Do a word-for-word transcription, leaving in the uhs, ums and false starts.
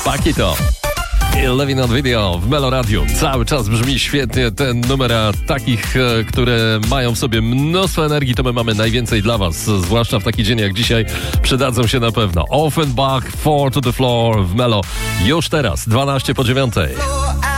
Pakito i Living on Video w Melo Radio. Cały czas brzmi świetnie ten numer, a takich, e, które mają w sobie mnóstwo energii, to my mamy najwięcej dla was, zwłaszcza w taki dzień jak dzisiaj, przydadzą się na pewno. Offenbach, Four to the Floor w Melo. Już teraz, dwanaście po dziewiątej.